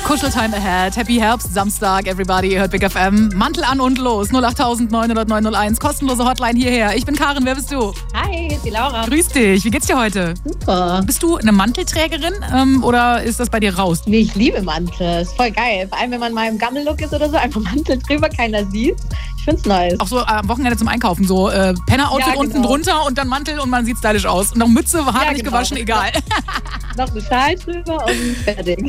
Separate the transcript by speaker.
Speaker 1: Kuscheltime ahead. Happy Herbst, Samstag, everybody. Ihr hört Big FM. Mantel an und los. 08000 900 901. Kostenlose Hotline hierher. Ich bin Karin, wer bist du?
Speaker 2: Hi, hier ist die Laura.
Speaker 1: Grüß dich. Wie geht's dir heute?
Speaker 2: Super.
Speaker 1: Bist du eine Mantelträgerin oder ist das bei dir raus?
Speaker 2: Nee, ich liebe Mantel. Ist voll geil. Vor allem, wenn man mal im Gammellook ist oder so, einfach Mantel drüber, keiner sieht. Ich find's nice.
Speaker 1: Auch so am Wochenende zum Einkaufen. So Penner-Outfit unten drunter und dann Mantel und man sieht stylisch aus. Und noch Mütze, Haare nicht gewaschen, egal.
Speaker 2: Noch eine Schal drüber und fertig.